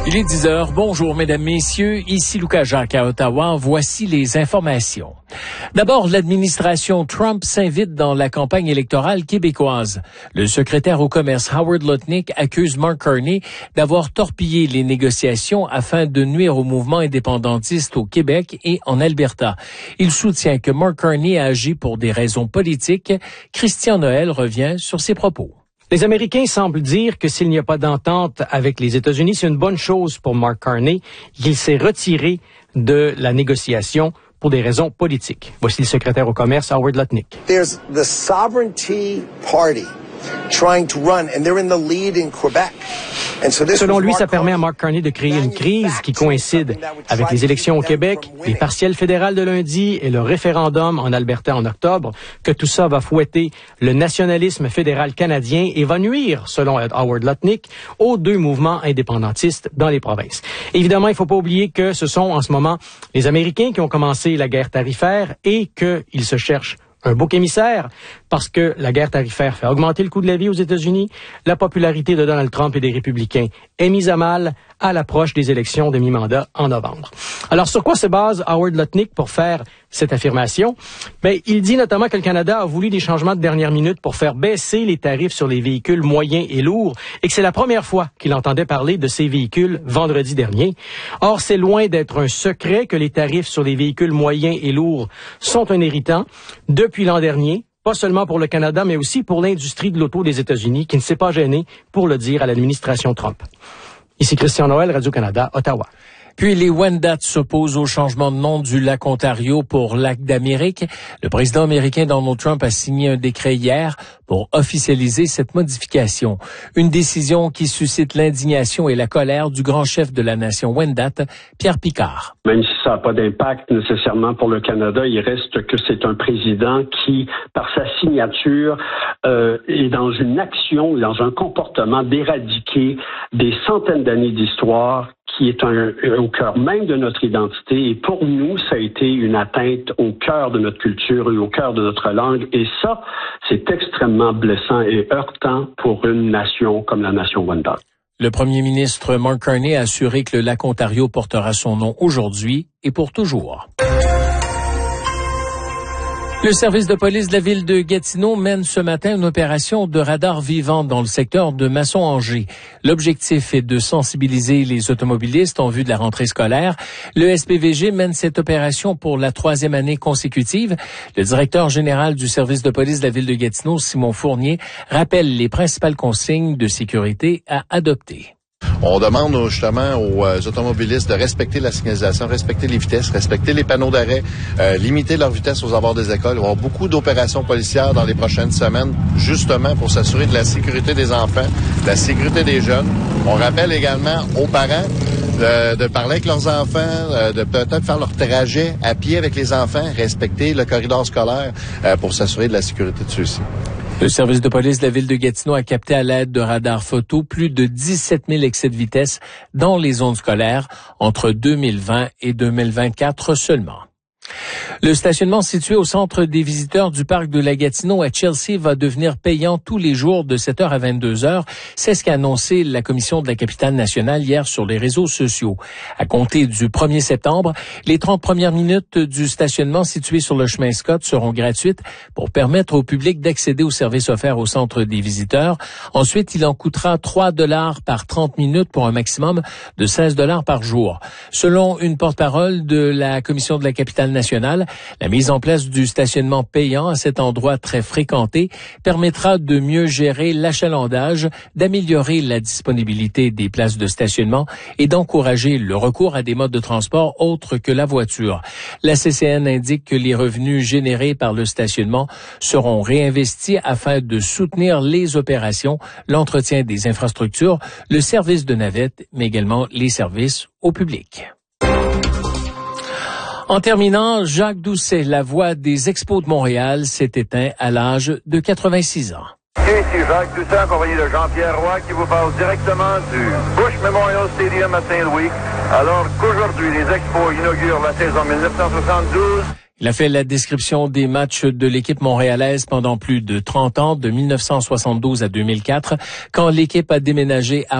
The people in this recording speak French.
Il est 10h. Bonjour, mesdames, messieurs. Ici Lucas Jacques à Ottawa. Voici les informations. D'abord, l'administration Trump s'invite dans la campagne électorale québécoise. Le secrétaire au commerce Howard Lutnick accuse Mark Carney d'avoir torpillé les négociations afin de nuire au mouvement indépendantiste au Québec et en Alberta. Il soutient que Mark Carney a agi pour des raisons politiques. Christian Noël revient sur ses propos. Les Américains semblent dire que s'il n'y a pas d'entente avec les États-Unis, c'est une bonne chose pour Mark Carney. Il s'est retiré de la négociation pour des raisons politiques. Voici le secrétaire au commerce, Howard Lutnick. There's the Sovereignty Party trying to run, and they're in the lead in Quebec. Selon lui, ça permet à Mark Carney de créer une crise qui coïncide avec les élections au Québec, les partielles fédérales de lundi et le référendum en Alberta en octobre, que tout ça va fouetter le nationalisme fédéral canadien et va nuire, selon Howard Lutnick, aux deux mouvements indépendantistes dans les provinces. Évidemment, il ne faut pas oublier que ce sont en ce moment les Américains qui ont commencé la guerre tarifaire et qu'ils se cherchent un bouc émissaire, parce que la guerre tarifaire fait augmenter le coût de la vie aux États-Unis. La popularité de Donald Trump et des républicains est mise à mal à l'approche des élections de mi-mandat en novembre. Alors, sur quoi se base Howard Lutnick pour faire cette affirmation? Il dit notamment que le Canada a voulu des changements de dernière minute pour faire baisser les tarifs sur les véhicules moyens et lourds et que c'est la première fois qu'il entendait parler de ces véhicules vendredi dernier. Or, c'est loin d'être un secret que les tarifs sur les véhicules moyens et lourds sont un irritant depuis l'an dernier. Pas seulement pour le Canada, mais aussi pour l'industrie de l'auto des États-Unis, qui ne s'est pas gênée pour le dire à l'administration Trump. Ici Christian Noël, Radio-Canada, Ottawa. Puis les Wendat s'opposent au changement de nom du lac Ontario pour lac d'Amérique. Le président américain Donald Trump a signé un décret hier pour officialiser cette modification. Une décision qui suscite l'indignation et la colère du grand chef de la nation Wendat, Pierre Picard. Même si ça n'a pas d'impact nécessairement pour le Canada, il reste que c'est un président qui, par sa signature, est dans une action, dans un comportement d'éradiquer des centaines d'années d'histoire qui est au cœur même de notre identité. Et pour nous, ça a été une atteinte au cœur de notre culture et au cœur de notre langue. Et ça, c'est extrêmement blessant et heurtant pour une nation comme la nation Wendat. Le premier ministre Mark Carney a assuré que le lac Ontario portera son nom aujourd'hui et pour toujours. Le service de police de la ville de Gatineau mène ce matin une opération de radar vivant dans le secteur de Masson-Angers. L'objectif est de sensibiliser les automobilistes en vue de la rentrée scolaire. Le SPVG mène cette opération pour la 3e année consécutive. Le directeur général du service de police de la ville de Gatineau, Simon Fournier, rappelle les principales consignes de sécurité à adopter. On demande justement aux automobilistes de respecter la signalisation, respecter les vitesses, respecter les panneaux d'arrêt, limiter leur vitesse aux abords des écoles. Il va y avoir beaucoup d'opérations policières dans les prochaines semaines, justement pour s'assurer de la sécurité des enfants, de la sécurité des jeunes. On rappelle également aux parents de parler avec leurs enfants, de peut-être faire leur trajet à pied avec les enfants, respecter le corridor scolaire pour s'assurer de la sécurité de ceux-ci. Le service de police de la ville de Gatineau a capté à l'aide de radars photo plus de 17 000 excès de vitesse dans les zones scolaires entre 2020 et 2024 seulement. Le stationnement situé au centre des visiteurs du parc de la Gatineau à Chelsea va devenir payant tous les jours de 7h à 22h. C'est ce qu'a annoncé la commission de la capitale nationale hier sur les réseaux sociaux. À compter du 1er septembre, les 30 premières minutes du stationnement situé sur le chemin Scott seront gratuites pour permettre au public d'accéder aux services offerts au centre des visiteurs. Ensuite, il en coûtera $3 par 30 minutes pour un maximum de $16 par jour. Selon une porte-parole de la commission de la capitale nationale, la mise en place du stationnement payant à cet endroit très fréquenté permettra de mieux gérer l'achalandage, d'améliorer la disponibilité des places de stationnement et d'encourager le recours à des modes de transport autres que la voiture. La CCN indique que les revenus générés par le stationnement seront réinvestis afin de soutenir les opérations, l'entretien des infrastructures, le service de navette, mais également les services au public. En terminant, Jacques Doucet, la voix des Expos de Montréal, s'est éteint à l'âge de 86 ans. Ici Jacques Doucet, accompagné de Jean-Pierre Roy, qui vous parle directement du Bush Memorial Stadium à Saint-Louis, alors qu'aujourd'hui, les Expos inaugurent la saison 1972. Il a fait la description des matchs de l'équipe montréalaise pendant plus de 30 ans, de 1972 à 2004, quand l'équipe a déménagé à